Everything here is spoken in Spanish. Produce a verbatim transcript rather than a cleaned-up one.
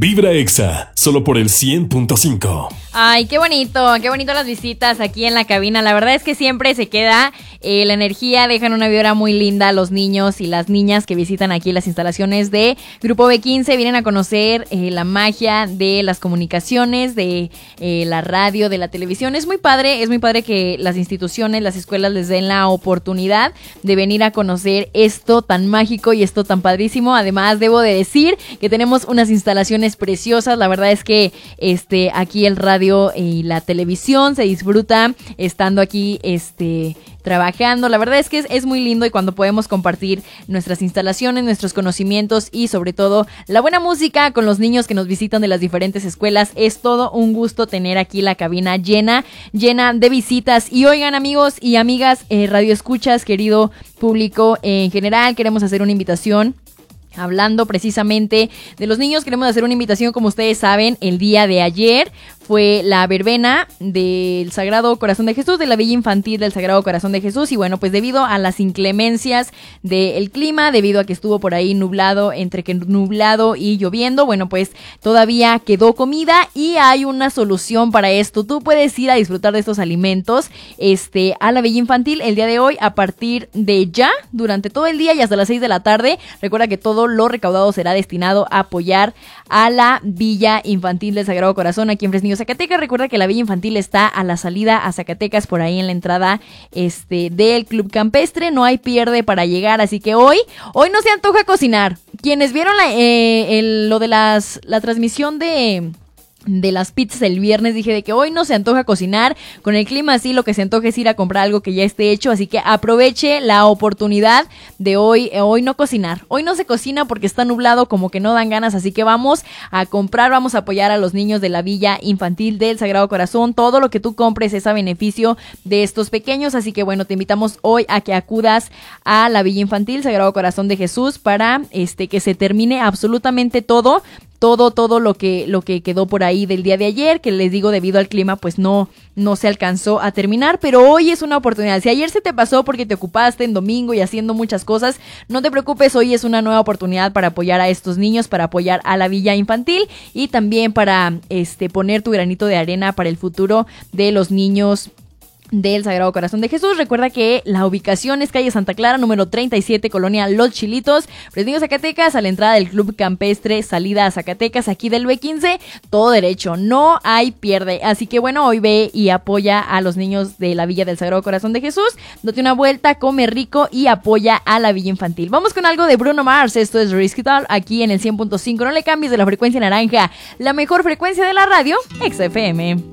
Vibra Exa, solo por el cien punto cinco. Ay, qué bonito, qué bonito las visitas aquí en la cabina. La verdad es que siempre se queda eh, la energía, dejan una vibra muy linda a los niños y las niñas que visitan aquí las instalaciones de Grupo B quince. Vienen a conocer eh, la magia de las comunicaciones, de eh, la radio, de la televisión. Es muy padre, es muy padre que las instituciones, las escuelas les den la oportunidad de venir a conocer esto tan mágico y esto tan padrísimo. Además, debo de decir que tenemos unas instalaciones preciosas. La verdad es que este aquí el radio y la televisión se disfruta estando aquí este trabajando. La verdad es que es, es muy lindo y cuando podemos compartir nuestras instalaciones, nuestros conocimientos y sobre todo la buena música con los niños que nos visitan de las diferentes escuelas, es todo un gusto tener aquí la cabina llena, llena de visitas. Y oigan, amigos y amigas, eh, radio escuchas, querido público en general, queremos hacer una invitación. Hablando precisamente de los niños, queremos hacer una invitación. Como ustedes saben, el día de ayer fue la verbena del Sagrado Corazón de Jesús, de la Villa Infantil del Sagrado Corazón de Jesús. Y bueno, pues debido a las inclemencias del clima, debido a que estuvo por ahí nublado, entre que nublado y lloviendo, bueno, pues todavía quedó comida y hay una solución para esto. Tú puedes ir a disfrutar de estos alimentos este, a la Villa Infantil el día de hoy a partir de ya, durante todo el día y hasta las seis de la tarde. Recuerda que todo lo recaudado será destinado a apoyar a la Villa Infantil del Sagrado Corazón aquí en Fresnillo, Zacatecas. Recuerda que la Villa Infantil está a la salida a Zacatecas, por ahí en la entrada este del Club Campestre. No hay pierde para llegar, así que hoy hoy no se antoja cocinar. Quienes vieron la, eh, el, lo de las la transmisión de de las pizzas el viernes, dije de que hoy no se antoja cocinar, con el clima así lo que se antoja es ir a comprar algo que ya esté hecho, así que aproveche la oportunidad de hoy, eh, hoy no cocinar, hoy no se cocina porque está nublado, como que no dan ganas, así que vamos a comprar, vamos a apoyar a los niños de la Villa Infantil del Sagrado Corazón. Todo lo que tú compres es a beneficio de estos pequeños, así que bueno, te invitamos hoy a que acudas a la Villa Infantil Sagrado Corazón de Jesús para este que se termine absolutamente todo todo, todo lo que, lo que quedó por ahí del día de ayer, que les digo debido al clima pues no, no se alcanzó a terminar, pero hoy es una oportunidad. Si ayer se te pasó porque te ocupaste en domingo y haciendo muchas cosas, no te preocupes, hoy es una nueva oportunidad para apoyar a estos niños, para apoyar a la Villa Infantil y también para este poner tu granito de arena para el futuro de los niños del Sagrado Corazón de Jesús. Recuerda que la ubicación es calle Santa Clara, número treinta y siete, colonia Los Chilitos, Fresnillo, Zacatecas, a la entrada del Club Campestre, salida a Zacatecas, aquí del B quince, todo derecho, no hay pierde. Así que bueno, hoy ve y apoya a los niños de la Villa del Sagrado Corazón de Jesús, date una vuelta, come rico y apoya a la Villa Infantil. Vamos con algo de Bruno Mars, esto es Risky Talk, aquí en el cien punto cinco, no le cambies de la frecuencia naranja, la mejor frecuencia de la radio, Exa F M.